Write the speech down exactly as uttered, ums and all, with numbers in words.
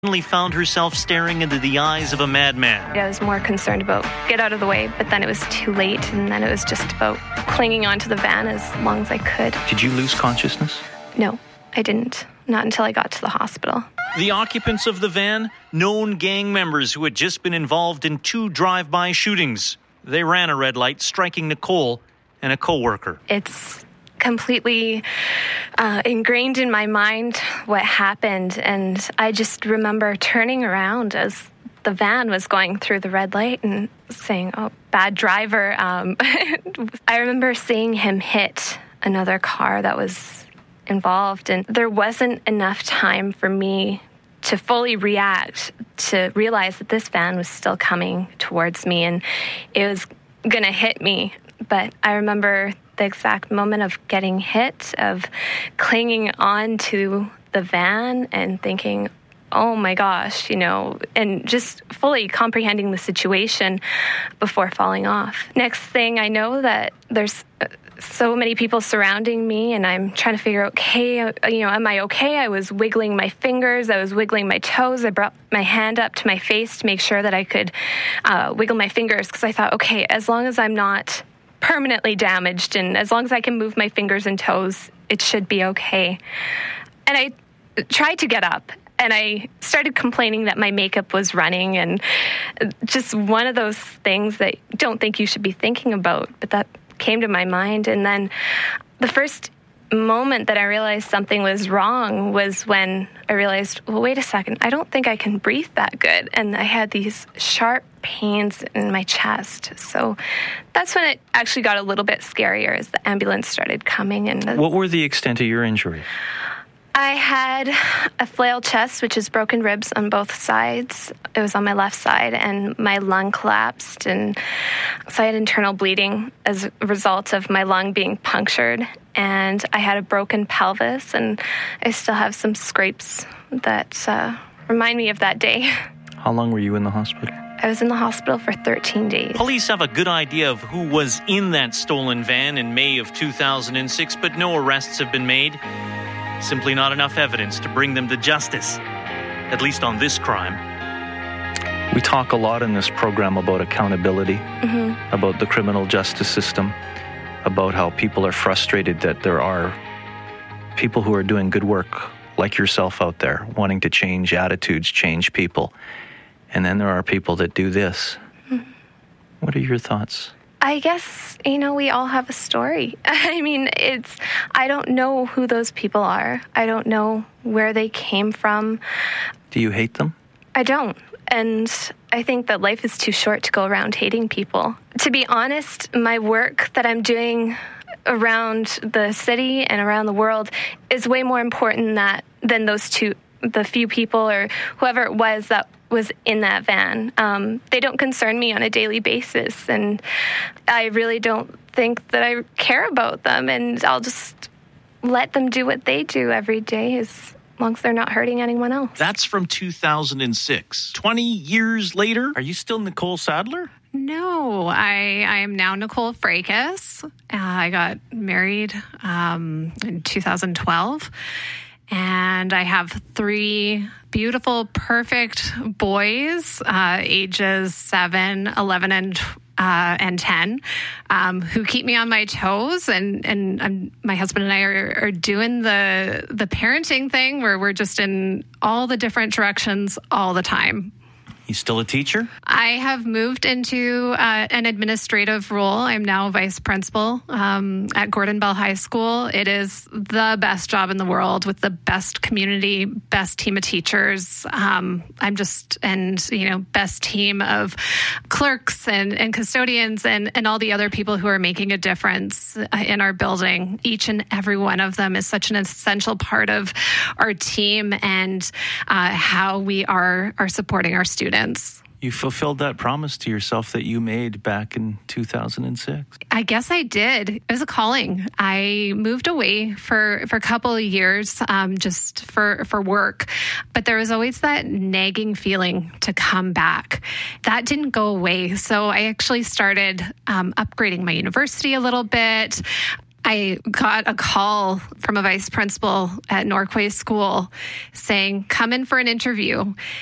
suddenly found herself staring into the eyes of a madman. I was more concerned about get out of the way, but then it was too late, and then it was just about clinging onto the van as long as I could. Did you lose consciousness? No, I didn't. Not until I got to the hospital. The occupants of the van, known gang members who had just been involved in two drive-by shootings. They ran a red light, striking Nicole and a co-worker. It's completely uh, ingrained in my mind what happened, and I just remember turning around as the van was going through the red light and saying, oh, bad driver. Um, I remember seeing him hit another car that was involved, and there wasn't enough time for me to fully react, to realize that this van was still coming towards me and it was going to hit me. But I remember the exact moment of getting hit, of clinging on to the van and thinking, oh my gosh, you know, and just fully comprehending the situation before falling off. Next thing I know that there's so many people surrounding me, and I'm trying to figure out, okay, you know, am I okay? I was wiggling my fingers. I was wiggling my toes. I brought my hand up to my face to make sure that I could uh, wiggle my fingers, because I thought, okay, as long as I'm not permanently damaged and as long as I can move my fingers and toes, it should be okay. And I tried to get up, and I started complaining that my makeup was running, and just one of those things that I don't think you should be thinking about, but that came to my mind. And then the first moment that I realized something was wrong was when I realized, well, wait a second, I don't think I can breathe that good. And I had these sharp pains in my chest. So that's when it actually got a little bit scarier as the ambulance started coming. And what were the extent of your injury? I had a flail chest, which is broken ribs on both sides. It was on my left side, and my lung collapsed, and so I had internal bleeding as a result of my lung being punctured, and I had a broken pelvis, and I still have some scrapes that uh, remind me of that day. How long were you in the hospital? I was in the hospital for thirteen days. Police have a good idea of who was in that stolen van in May of two thousand six, but no arrests have been made. Simply not enough evidence to bring them to justice, at least on this crime. We talk a lot in this program about accountability, mm-hmm. about the criminal justice system, about how people are frustrated that there are people who are doing good work like yourself out there, wanting to change attitudes, change people. And then there are people that do this. Mm-hmm. What are your thoughts? I guess, you know, we all have a story. I mean, it's, I don't know who those people are. I don't know where they came from. Do you hate them? I don't. And I think that life is too short to go around hating people. To be honest, my work that I'm doing around the city and around the world is way more important than that, than those two, the few people or whoever it was that was in that van. Um, they don't concern me on a daily basis, and I really don't think that I care about them, and I'll just let them do what they do every day as long as they're not hurting anyone else. That's from two thousand six. twenty years later, are you still Nicole Sadler? No, I, I am now Nicole Fracas. Uh, I got married um, in two thousand twelve. And I have three beautiful, perfect boys, uh, ages seven, eleven, and uh, and ten, um, who keep me on my toes. And and I'm, my husband and I are, are doing the the parenting thing where we're just in all the different directions all the time. You still a teacher? I have moved into uh, an administrative role. I'm now vice principal um, at Gordon Bell High School. It is the best job in the world with the best community, best team of teachers. Um, I'm just, and, you know, best team of clerks and, and custodians and, and all the other people who are making a difference in our building. Each and every one of them is such an essential part of our team and uh, how we are, are supporting our students. You fulfilled that promise to yourself that you made back in two thousand six. I guess I did. It was a calling. I moved away for, for a couple of years um, just for, for work, but there was always that nagging feeling to come back. That didn't go away. So I actually started um, upgrading my university a little bit, I got a call from a vice principal at Norquay School saying, come in for an interview.